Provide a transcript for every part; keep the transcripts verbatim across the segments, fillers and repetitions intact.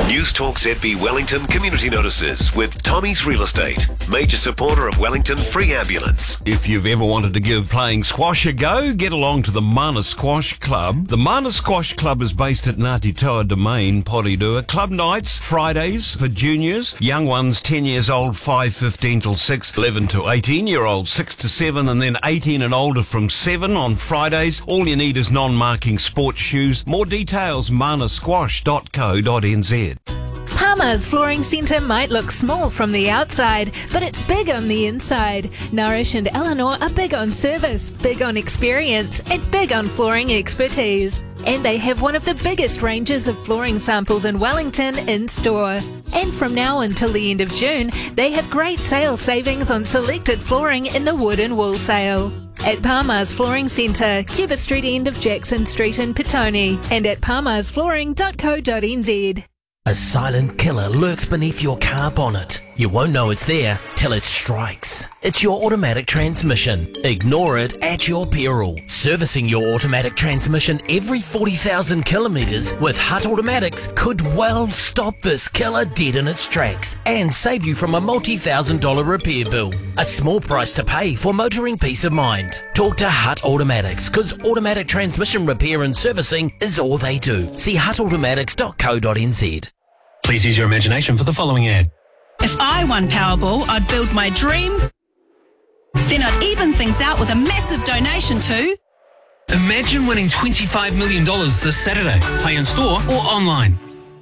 News Talk Z B Wellington community notices with Tommy's Real Estate, major supporter of Wellington Free Ambulance. If you've ever wanted to give playing squash a go, get along to the Mana Squash Club. The Mana Squash Club is based at Ngāti Toa Domain, Porirua. Club nights, Fridays for juniors, young ones ten years old, five fifteen till six, eleven to eighteen year olds, six to seven, and then eighteen and older from seven on Fridays. All you need is non-marking sports shoes. More details, mana squash dot co dot n z. Palmer's Flooring Centre might look small from the outside, but it's big on the inside. Nourish and Eleanor are big on service, big on experience, and big on flooring expertise. And they have one of the biggest ranges of flooring samples in Wellington in store. And from now until the end of June, they have great sale savings on selected flooring in the wood and wool sale. At Palmer's Flooring Centre, Cuba Street end of Jackson Street in Petone, and at palmers flooring dot co dot n z. A silent killer lurks beneath your car bonnet. You won't know it's there till it strikes. It's your automatic transmission. Ignore it at your peril. Servicing your automatic transmission every forty thousand kilometres with Hutt Automatics could well stop this killer dead in its tracks and save you from a multi-thousand dollar repair bill. A small price to pay for motoring peace of mind. Talk to Hutt Automatics, because automatic transmission repair and servicing is all they do. See hutt automatics dot co dot n z. Please use your imagination for the following ad. If I won Powerball, I'd build my dream. Then I'd even things out with a massive donation to... Imagine winning twenty-five million dollars this Saturday. Play in store or online.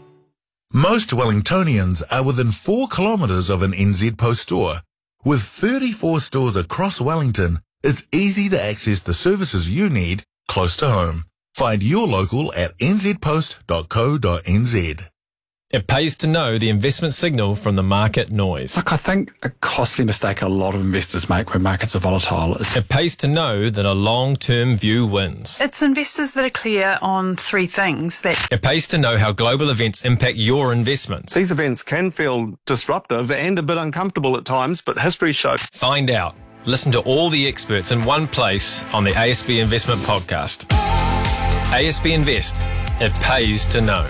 Most Wellingtonians are within four kilometres of an N Z Post store. With thirty-four stores across Wellington, it's easy to access the services you need close to home. Find your local at n z post dot co dot n z. It pays to know the investment signal from the market noise. Look, I think a costly mistake a lot of investors make when markets are volatile is... It pays to know that a long-term view wins. It's investors that are clear on three things. That It pays to know how global events impact your investments. These events can feel disruptive and a bit uncomfortable at times, but history shows... Find out. Listen to all the experts in one place on the A S B Investment Podcast. A S B Invest. It pays to know.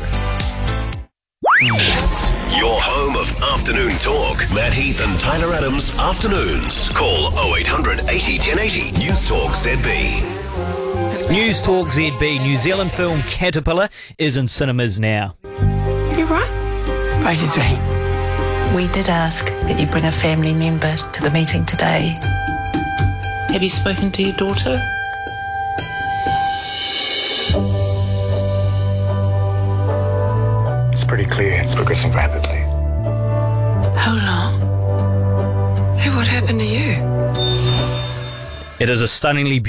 Your home of afternoon talk. Matt Heath and Tyler Adams Afternoons. Call oh eight hundred eighty ten eighty. News Talk Z B. News Talk Z B. New Zealand film Caterpillar is in cinemas now. You're right. Righty dream. We did ask that you bring a family member to the meeting today. Have you spoken to your daughter? It's pretty clear it's progressing rapidly. How long? Hey, what happened to you? It is a stunningly